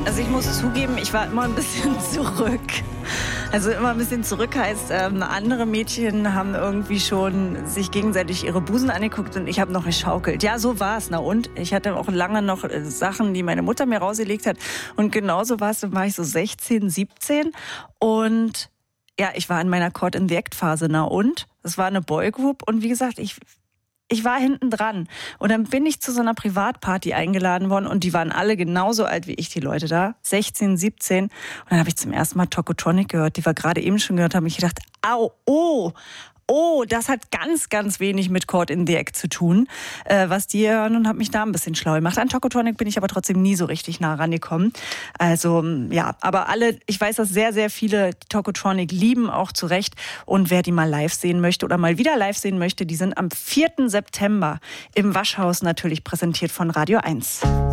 Also ich muss zugeben, ich war immer ein bisschen zurück. Also immer ein bisschen zurück heißt, andere Mädchen haben irgendwie schon sich gegenseitig ihre Busen angeguckt und ich habe noch geschaukelt. Ja, so war es. Na und? Ich hatte auch lange noch Sachen, die meine Mutter mir rausgelegt hat. Und genauso war es, dann war ich so 16, 17 und ja, ich war in meiner Caught-in-the-Act-Phase. Na und? Das war eine Boygroup und wie gesagt, ich war hinten dran. Und dann bin ich zu so einer Privatparty eingeladen worden und die waren alle genauso alt wie ich, die Leute da. 16, 17. Und dann habe ich zum ersten Mal Tokotronic gehört, die wir gerade eben schon gehört haben. Ich gedacht, das hat ganz, ganz wenig mit Caught in the Act zu tun, was die hören, und habe mich da ein bisschen schlau gemacht. An Tokotronic bin ich aber trotzdem nie so richtig nah rangekommen. Also ja, aber ich weiß, dass sehr, sehr viele Tokotronic lieben, auch zu Recht. Und wer die mal live sehen möchte oder mal wieder live sehen möchte, die sind am 4. September im Waschhaus, natürlich präsentiert von Radio 1.